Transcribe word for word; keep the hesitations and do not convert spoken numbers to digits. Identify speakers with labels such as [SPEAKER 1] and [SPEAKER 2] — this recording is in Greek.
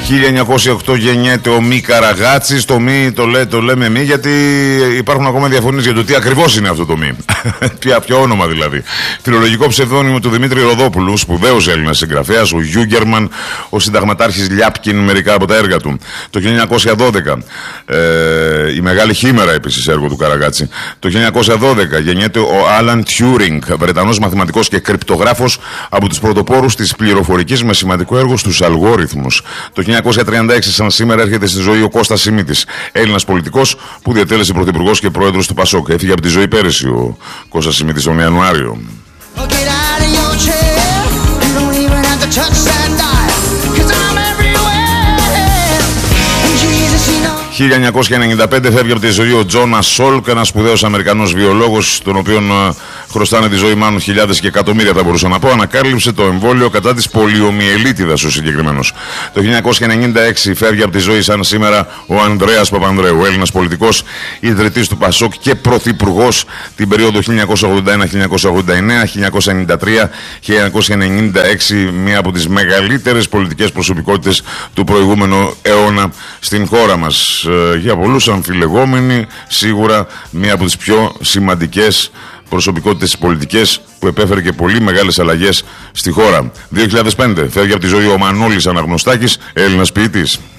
[SPEAKER 1] χίλια εννιακόσια οκτώ γεννιέται ο Μη Καραγάτσης. Το Μη το, λέ, το λέμε Μη γιατί υπάρχουν ακόμα διαφωνίες για το τι ακριβώς είναι αυτό το Μη. Ποια, ποιο όνομα δηλαδή. Φιλολογικό ψευδόνυμο του Δημήτρη Ροδόπουλου, σπουδαίος Έλληνας συγγραφέας, ο Γιούγκερμαν, ο συνταγματάρχης Λιάπκιν, μερικά από τα έργα του. Το χίλια εννιακόσια δώδεκα, ε, η Μεγάλη Χήμερα επίσης έργο του Καραγάτση. Το χίλια εννιακόσια δώδεκα γεννιέται ο Άλαν Τιούρινγκ, Βρετανός μαθηματικός και κρυπτογράφος, από τους πρωτοπόρους της πληροφορικής με σημαντικό έργο στους αλγόριθμους. Το χίλια εννιακόσια τριάντα έξι, σαν σήμερα, έρχεται στη ζωή ο Κώστας Σιμίτης, Έλληνας πολιτικός που διατέλεσε πρωθυπουργός και πρόεδρος του Πασόκ. Έφυγε από τη ζωή πέρυσι ο Κώστας Σιμίτης τον Ιανουάριο. χίλια εννιακόσια ενενήντα πέντε φεύγει από τη ζωή ο Τζόνα Σόλκ, ένας σπουδαίος Αμερικανός βιολόγος, τον οποίον uh, χρωστάνε τη ζωή μάλλον χιλιάδες και εκατομμύρια, θα μπορούσα να πω. Ανακάλυψε το εμβόλιο κατά της πολιομιελίτιδας ο συγκεκριμένος. Το χίλια εννιακόσια ενενήντα έξι φεύγει από τη ζωή σαν σήμερα ο Ανδρέας Παπανδρέου, Έλληνας πολιτικός, ιδρυτής του Πασόκ και πρωθυπουργός την περίοδο χίλια εννιακόσια ογδόντα ένα με χίλια εννιακόσια ογδόντα εννέα, χίλια εννιακόσια ενενήντα τρία με χίλια εννιακόσια ενενήντα έξι, μία από τις μεγαλύτερες πολιτικές προσωπικότητες του προηγούμενου αιώνα στην χώρα μας. Για πολλούς αμφιλεγόμενοι, σίγουρα μία από τις πιο σημαντικές προσωπικότητες πολιτικές που επέφερε και πολύ μεγάλες αλλαγές στη χώρα. δύο χιλιάδες πέντε φεύγει από τη ζωή ο Μανώλης Αναγνωστάκης, Έλληνας ποιητής.